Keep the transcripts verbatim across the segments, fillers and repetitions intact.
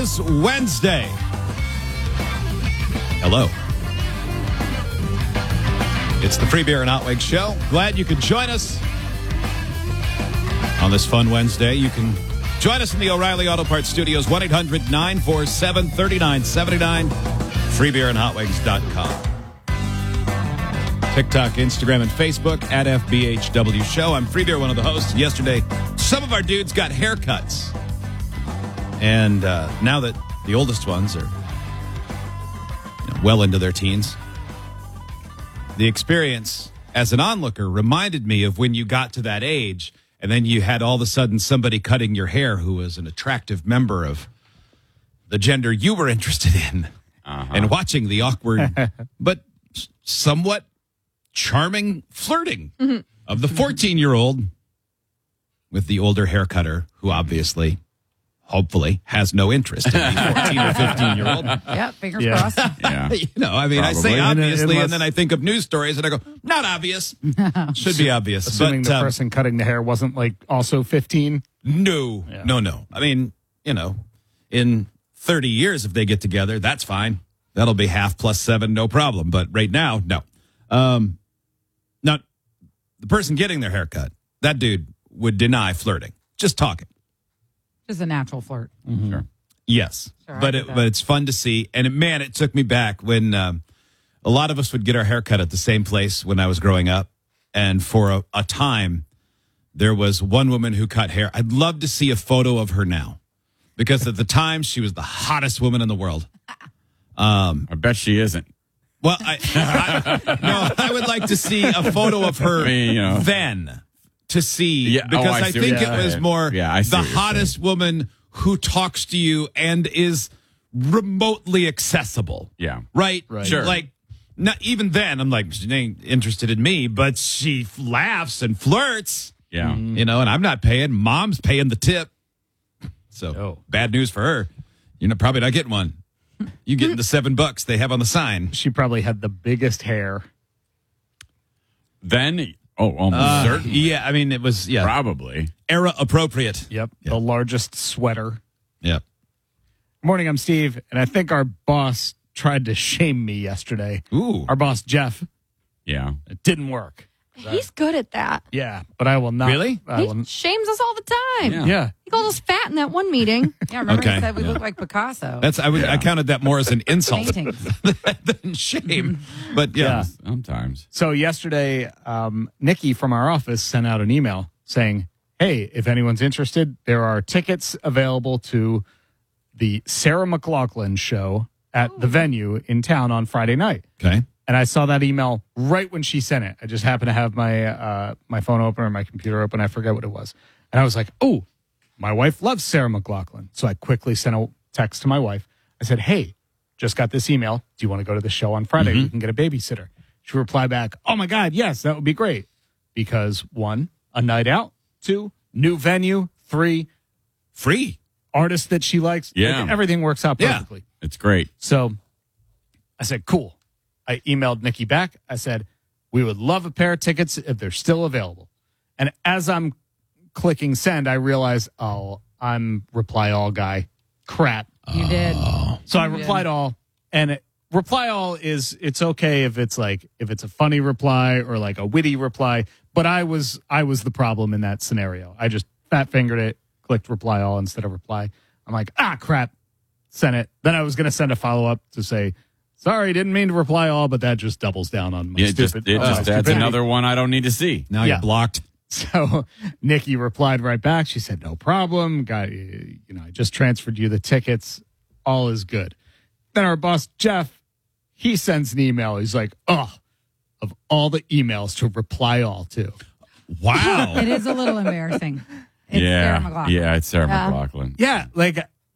is Wednesday. Hello. It's the Free Beer and Hot Wings Show. Glad you could join us on this fun Wednesday. You can join us in the O'Reilly Auto Parts Studios, one eight hundred nine four seven three nine seven nine, free beer and hot wings dot com. TikTok, Instagram, and Facebook at F B H W Show. I'm Free Beer, one of the hosts. Yesterday, some of our dudes got haircuts. And uh, now that the oldest ones are you know, well into their teens, the experience as an onlooker reminded me of when you got to that age and then you had all of a sudden somebody cutting your hair who was an attractive member of the gender you were interested in, uh-huh. and watching the awkward but somewhat charming flirting mm-hmm. of the fourteen-year-old with the older hair cutter who obviously, hopefully, has no interest in the fourteen or fifteen-year-old. Yeah, fingers yeah. crossed. Yeah. You know, I mean, Probably. I say obviously, Unless, and then I think of news stories, and I go, not obvious. Should be obvious. Assuming but, the um, person cutting the hair wasn't, like, also fifteen? No, yeah. no, no. I mean, you know, in thirty years, if they get together, that's fine. That'll be half plus seven, no problem. But right now, no. Um, now, the person getting their haircut, that dude would deny flirting. Just talking. Just a natural flirt. Mm-hmm. Sure. Yes, Sure, but I it, get that. but it's fun to see. And it, man, it took me back when um, a lot of us would get our haircut at the same place when I was growing up. And for a, a time, there was one woman who cut hair. I'd love to see a photo of her now, because at the time she was the hottest woman in the world. Um, I bet she isn't. Well, I, I no, I would like to see a photo of her I mean, you know. then to see, Yeah, because oh, I I, see what think you're it was saying. more Yeah, I see the what you're hottest woman who talks to you and is remotely accessible. Yeah. Right? Right. Sure. Like, not even then, I'm like, she ain't interested in me, but she laughs and flirts. Yeah. You know, and I'm not paying. Mom's paying the tip. So, Oh. bad news for her. You're not, probably not getting one. You getting the seven bucks they have on the sign. She probably had the biggest hair. Then, oh, almost Uh, certainly. yeah, I mean, it was, yeah, Probably. era appropriate. Yep. Yep. The largest sweater. Yep. Morning, I'm Steve, and I think our boss tried to shame me yesterday. Ooh. Our boss, Jeff. Yeah. It didn't work. He's good at that. Yeah, but I will not. Really? I He will, shames us all the time. Yeah. yeah. He called us fat in that one meeting. Yeah, remember Okay. he said we Yeah. look like Picasso. That's I would I counted that more as an insult Paintings. than shame. But yeah. Yeah. Sometimes. So yesterday, um, Nikki from our office sent out an email saying, hey, if anyone's interested, there are tickets available to the Sarah McLachlan show at the venue in town on Friday night. Okay. And I saw that email right when she sent it. I just happened to have my uh, my phone open or my computer open. I forget what it was. And I was like, oh, my wife loves Sarah McLachlan. So I quickly sent a text to my wife. I said, hey, just got this email. Do you want to go to the show on Friday? Mm-hmm. We can get a babysitter. She replied back, oh, my God, yes, that would be great. Because, one, a night out. Two, new venue. Three, Free. artist that she likes. Yeah. Like, everything works out Yeah. perfectly. It's great. So I said, cool. I emailed Nikki back. I said, we would love a pair of tickets if they're still available. And as I'm clicking send, I realize, oh, I'm reply all guy. Crap. You did. So I You replied did. all, and it, reply all is, it's okay if it's like, if it's a funny reply or like a witty reply. But I was, I was the problem in that scenario. I just fat fingered it, clicked reply all instead of reply. I'm like, ah, crap. Sent it. Then I was going to send a follow up to say, sorry, didn't mean to reply all, but that just doubles down on my Yeah, it just, stupid. it on my just adds stupidity. another one I don't need to see. Now Yeah. you're blocked. So Nikki replied right back. She said, no problem. Got you know, I just transferred you the tickets. All is good. Then our boss, Jeff, he sends an email. He's like, oh, of all the emails to reply all to. Wow. It is a little embarrassing. It's yeah. Sarah McLachlan. Yeah, it's Sarah Yeah. McLachlan. Yeah, like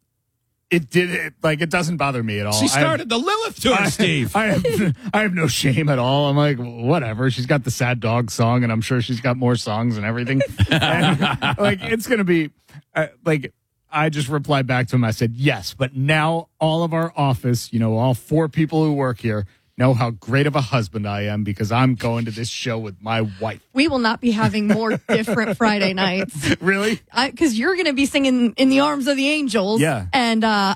it did it like it doesn't bother me at all. She started the Lilith tour, I, Steve. I have, I have no shame at all. I'm like, whatever. She's got the sad dog song, and I'm sure she's got more songs and everything. And, like, it's going to be uh, like, I just replied back to him. I said, yes, but now all of our office, you know, all four people who work here know how great of a husband I am because I'm going to this show with my wife. We will not be having more different Friday nights. Really? Because you're going to be singing In the Arms of the Angels. Yeah. And uh,